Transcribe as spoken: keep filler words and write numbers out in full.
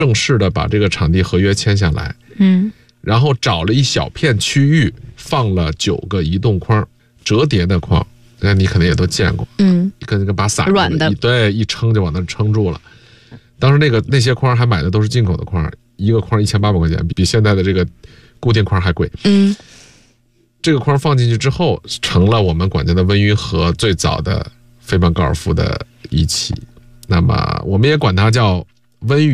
正式的把这个场地合约签下来， 嗯， 然后找了一小片区域，放了九个移动框，折叠的框，那你肯定也都见过， 嗯， 跟跟把伞软的， 对，一撑就往那撑住了。当时那个那些框还买的都是进口的框，一个框一千八百块钱，比现在的这个固定框还贵。 嗯， 这个框放进去之后，成了我们管家的温榆河最早的飞盘高尔夫的仪器。那么我们也管它叫温榆